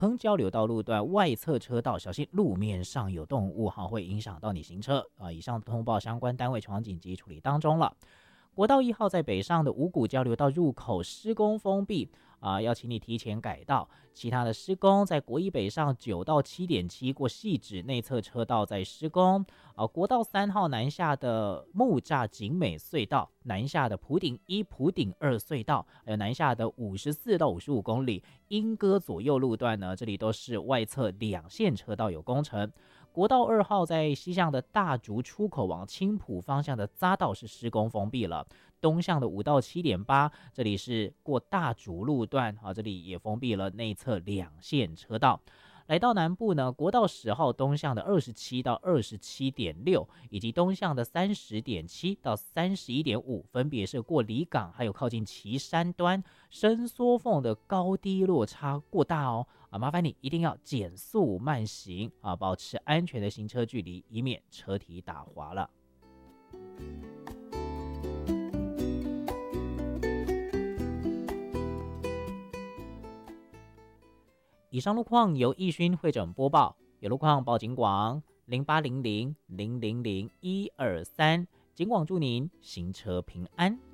横交流道路段外侧车道小心路面上有动物会影响到你行车以上通报相关单位前往紧急处理当中了。国道1号在北上的五股交流道入口施工封闭要请你提前改道。其他的施工在国一北上9到7.7过汐止内侧车道在施工国道3号南下的木栅景美隧道，南下的埔顶1、埔顶2隧道，还有南下的54到55公里莺歌左右路段呢，这里都是外侧2线车道有工程。国道2号在西向的大竹出口往青埔方向的匝道是施工封闭了，东向的5到7.8这里是过大竹路段这里也封闭了内侧2线车道。来到南部呢，国道10号东向的27到27.6，以及东向的30.7到31.5，分别是过离港还有靠近旗山端伸缩缝的高低落差过大麻烦你一定要减速慢行保持安全的行车距离，以免车体打滑了。以上路况由义勋会诊播报，有路况报警广0800000123，警广祝您行车平安。